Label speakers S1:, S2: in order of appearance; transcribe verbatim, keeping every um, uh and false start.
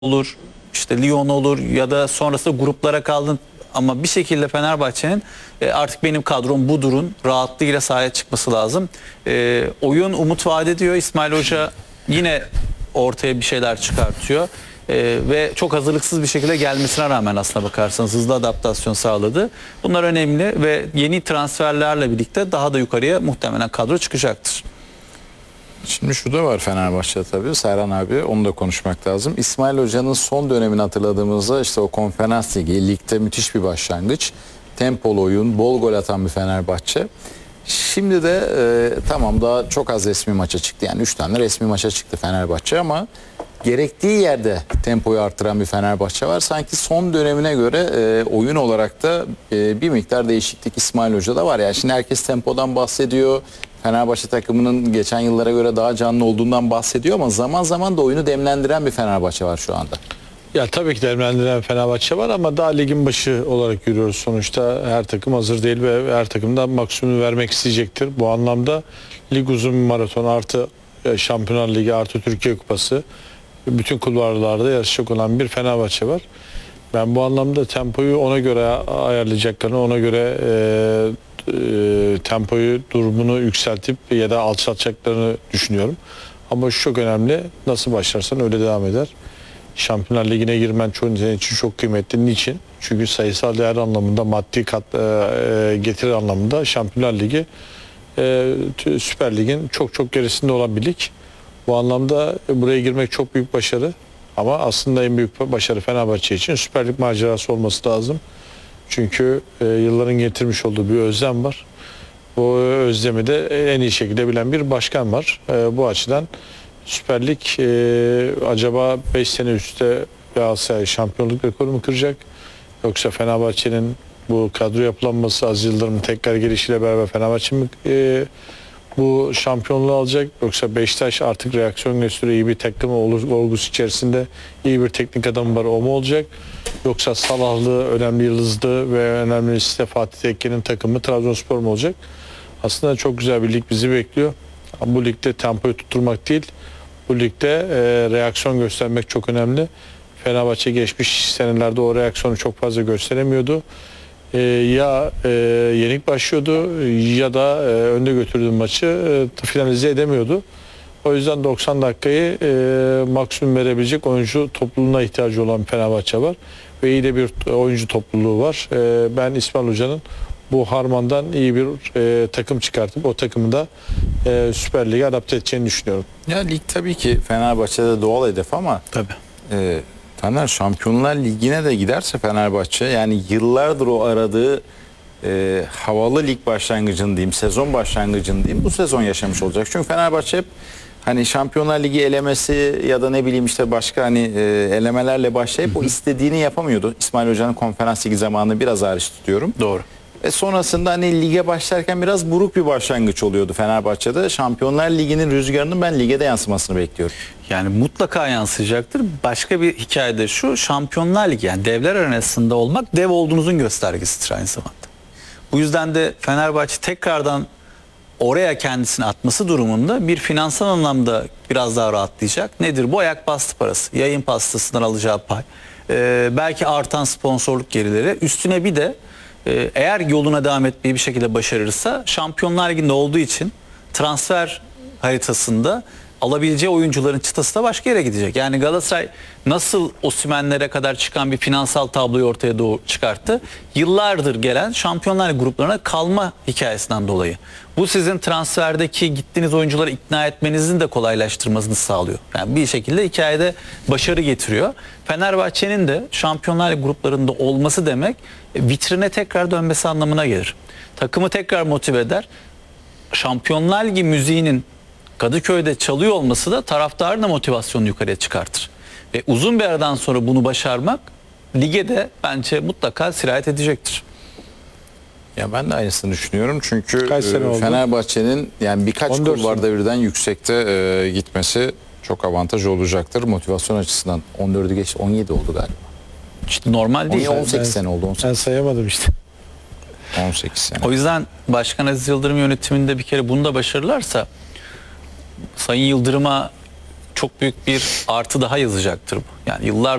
S1: olur, işte Lyon olur ya da sonrasında gruplara kaldın ama bir şekilde Fenerbahçe'nin e, artık benim kadrom budurun rahatlığıyla sahaya çıkması lazım. E, oyun umut vaat ediyor. İsmail Hoca yine ortaya bir şeyler çıkartıyor. E, ve çok hazırlıksız bir şekilde gelmesine rağmen aslına bakarsanız hızlı adaptasyon sağladı. Bunlar önemli ve yeni transferlerle birlikte daha da yukarıya muhtemelen kadro çıkacaktır.
S2: Şimdi şu da var Fenerbahçe tabii. Serhan abi, onu da konuşmak lazım. İsmail Hoca'nın son dönemini hatırladığımızda işte o Konferans Ligi, ligde müthiş bir başlangıç. Tempolu oyun, bol gol atan bir Fenerbahçe. Şimdi de e, tamam daha çok az resmi maça çıktı. Yani üç tane resmi maça çıktı Fenerbahçe ama gerektiği yerde tempoyu arttıran bir Fenerbahçe var. Sanki son dönemine göre e, oyun olarak da e, bir miktar değişiklik İsmail Hoca'da var. Yani şimdi herkes tempodan bahsediyor. Fenerbahçe takımının geçen yıllara göre daha canlı olduğundan bahsediyor ama zaman zaman da oyunu demlendiren bir Fenerbahçe var şu anda.
S3: Ya tabii ki demlendiren Fenerbahçe var ama daha ligin başı olarak yürüyoruz sonuçta. Her takım hazır değil ve her takım da maksimum vermek isteyecektir. Bu anlamda lig uzun bir maraton artı Şampiyonlar Ligi artı Türkiye Kupası, bütün kulvarlarda yarışacak olan bir Fenerbahçe var. Ben bu anlamda tempoyu ona göre ayarlayacaklarını, ona göre e, e, tempoyu, durumunu yükseltip ya da alçaltacaklarını düşünüyorum. Ama şu çok önemli, nasıl başlarsan öyle devam eder. Şampiyonlar Ligi'ne girmen çoğu için çok kıymetli. Niçin? Çünkü sayısal değer anlamında, maddi kat, e, getiri anlamında Şampiyonlar Ligi e, Süper Lig'in çok çok gerisinde olan bir lig. Bu anlamda buraya girmek çok büyük başarı. Ama aslında en büyük başarı Fenerbahçe için Süper Lig macerası olması lazım. Çünkü e, yılların getirmiş olduğu bir özlem var. Bu özlemi de en iyi şekilde bilen bir başkan var. E, bu açıdan Süper Lig e, acaba beş sene üstte Galatasaray şampiyonluk rekoru mu kıracak? Yoksa Fenerbahçe'nin bu kadro yapılanması, Aziz Yıldırım'ın tekrar gelişiyle beraber Fenerbahçe mi e, bu şampiyonluğu alacak? Yoksa Beşiktaş artık reaksiyon gösteriyor, iyi bir takım olgusu içerisinde iyi bir teknik adam var, o mu olacak? Yoksa Salahlı, önemli yıldızlı ve önemli liste Fatih Tekke'nin takımı Trabzonspor mu olacak? Aslında çok güzel bir lig bizi bekliyor. Ama bu ligde tempoyu tutturmak değil, bu ligde e, reaksiyon göstermek çok önemli. Fenerbahçe geçmiş senelerde o reaksiyonu çok fazla gösteremiyordu. E, ya e, yenik başlıyordu ya da e, önde götürdüğü maçı e, finalize edemiyordu. O yüzden doksan dakikayı e, maksimum verebilecek oyuncu topluluğuna ihtiyacı olan Fenerbahçe var. Ve iyi de bir oyuncu topluluğu var. E, ben İsmail Hoca'nın bu harmandan iyi bir e, takım çıkartıp o takımı da e, Süper Lig'e adapte edeceğini düşünüyorum.
S2: Ya lig tabii ki Fenerbahçe'de doğal hedef ama
S1: Tabii.
S2: E, Taner, Şampiyonlar Ligi'ne de giderse Fenerbahçe, yani yıllardır o aradığı e, havalı lig başlangıcını diyeyim, sezon başlangıcını diyeyim, bu sezon yaşamış olacak. Çünkü Fenerbahçe hep hani Şampiyonlar Ligi elemesi ya da ne bileyim işte başka hani e, elemelerle başlayıp o istediğini yapamıyordu. İsmail Hoca'nın Konferans Ligi zamanını biraz hariç tutuyorum.
S1: Doğru.
S2: Ve sonrasında hani lige başlarken biraz buruk bir başlangıç oluyordu Fenerbahçe'de. Şampiyonlar Ligi'nin rüzgarının ben lige de yansımasını bekliyorum.
S1: Yani mutlaka yansıyacaktır. Başka bir hikaye de şu: Şampiyonlar Ligi, yani devler arasında olmak dev olduğunuzun göstergesidir aynı zamanda. Bu yüzden de Fenerbahçe tekrardan oraya kendisini atması durumunda bir finansal anlamda biraz daha rahatlayacak. Nedir bu? Ayak bastı parası, yayın pastasından alacağı pay, ee, belki artan sponsorluk gerileri, üstüne bir de e, eğer yoluna devam etmeyi bir şekilde başarırsa Şampiyonlar Ligi'nde olduğu için transfer haritasında alabileceği oyuncuların çıtası da başka yere gidecek. Yani Galatasaray nasıl Osimhen'lere kadar çıkan bir finansal tabloyu ortaya doğru çıkarttı? Yıllardır gelen Şampiyonlar Ligi gruplarına kalma hikayesinden dolayı. Bu sizin transferdeki gittiğiniz oyuncuları ikna etmenizin de kolaylaştırmasını sağlıyor. Yani bir şekilde hikayede başarı getiriyor. Fenerbahçe'nin de Şampiyonlar Ligi gruplarında olması demek vitrine tekrar dönmesi anlamına gelir. Takımı tekrar motive eder. Şampiyonlar Ligi müziğinin Kadıköy'de çalıyor olması da taraftarın da motivasyonunu yukarıya çıkartır. Ve uzun bir aradan sonra bunu başarmak lige de bence mutlaka sirayet edecektir.
S2: Ya ben de aynısını düşünüyorum çünkü
S3: Kaç sene oldu?
S2: Fenerbahçe'nin yani birkaç
S3: on dört
S2: kulvarda birden yüksekte e, gitmesi çok avantaj olacaktır motivasyon açısından. on dördü geçti, on yedi oldu galiba.
S1: İşte normal değil.
S2: on sekiz sene oldu. on sekiz.
S3: Ben sayamadım işte.
S2: on sekiz sene.
S1: O yüzden Başkan Aziz Yıldırım yönetiminde bir kere bunu da başarırlarsa Sayın Yıldırım'a çok büyük bir artı daha yazacaktır bu. Yani yıllar